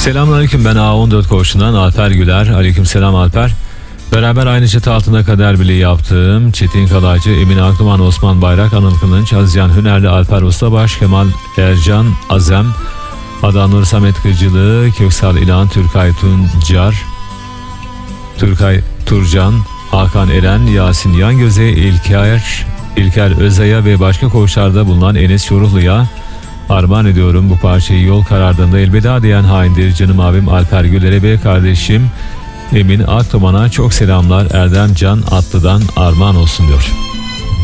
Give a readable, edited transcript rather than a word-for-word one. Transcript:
Selamünaleyküm, ben A14 Koğuşu'ndan Alper Güler. Aleykümselam Alper. Beraber aynı çatı altında kader birliği yaptığım Çetin Kalaycı, Emin Aklıman, Osman Bayrak, Anıl Kılınç, Azcan Hünerli, Alper Ustabaş, Kemal Ercan Azem, Adanur Samet Kırcılı, Köksal İlhan, Türkay Tuncar, Türkay Turcan, Hakan Eren, Yasin Yangöze, İlker Özay'a ve başka koğuşlarda bulunan Enes Çoruhlu'ya armağan ediyorum bu parçayı. Yol karardığında elveda diyen haindir canım abim Alper Güler'e ve kardeşim Emin Aklıman'a çok selamlar. Erdem Can Atlı'dan armağan olsun diyor.